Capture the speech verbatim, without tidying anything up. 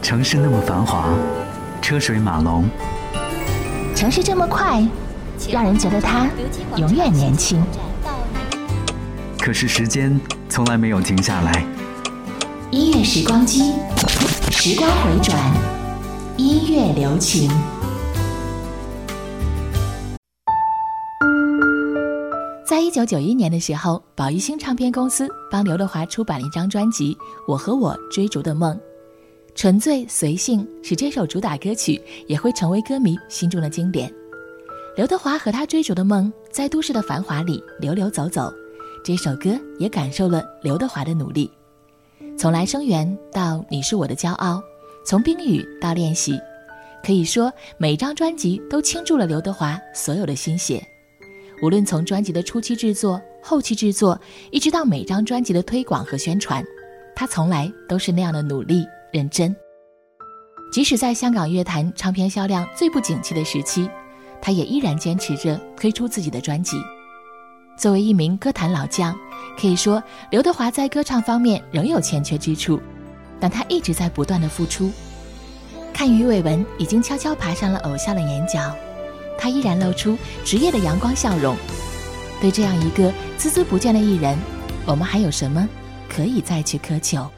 城市那么繁华，车水马龙， 城市这么快，让人觉得它永远年轻。 可是时间从来没有停下来。 音乐时光机，时光回转，音乐留情。在一九九一年的时候，宝玉星唱片公司帮刘德华出版了一张专辑《我和我追逐的梦》，纯粹随性使这首主打歌曲也会成为歌迷心中的经典。刘德华和他追逐的梦在都市的繁华里流流走走，这首歌也感受了刘德华的努力。从来生缘到你是我的骄傲，从冰雨到练习，可以说每张专辑都倾注了刘德华所有的心血。无论从专辑的初期制作、后期制作，一直到每张专辑的推广和宣传，他从来都是那样的努力认真。即使在香港乐坛唱片销量最不景气的时期，他也依然坚持着推出自己的专辑。作为一名歌坛老将，可以说刘德华在歌唱方面仍有欠缺之处，但他一直在不断的付出。看于伟文已经悄悄爬上了偶像的眼角，他依然露出职业的阳光笑容。对这样一个孜孜不倦的艺人，我们还有什么可以再去苛求？